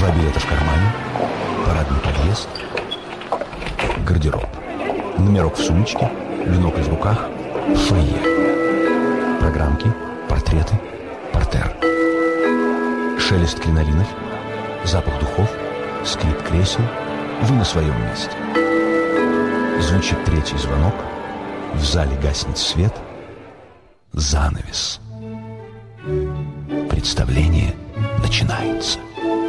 2 билета в кармане, парадный подъезд, гардероб, номерок в сумочке, бинокль в руках, фойе, программки, портреты, портер, шелест кринолинов, запах духов, скрип кресел. Вы на своем месте. Звучит 3-й звонок, в зале гаснет свет, занавес. Представление начинается.